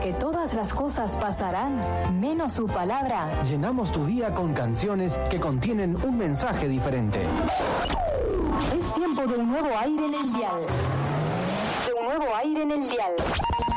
que todas las cosas pasarán, menos su palabra. Llenamos tu día con canciones que contienen un mensaje diferente. Es tiempo de un nuevo aire en el dial.